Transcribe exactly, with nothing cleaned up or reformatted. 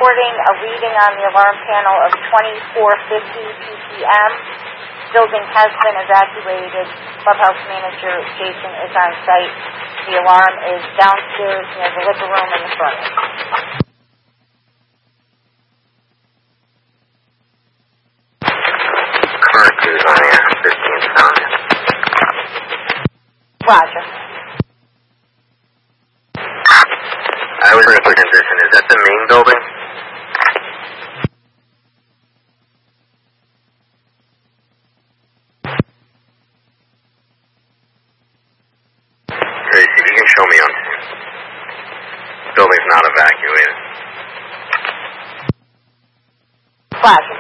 reporting a reading on the alarm panel of twenty-four fifty P M. Building has been evacuated. Clubhouse manager Jason is on site. The alarm is downstairs near the liquor room and the furnace. Current is on the fifteenth sound. Roger. I was in a position. Is that the main building? Tracy, if you can show me on scene. Building's not evacuated. Roger.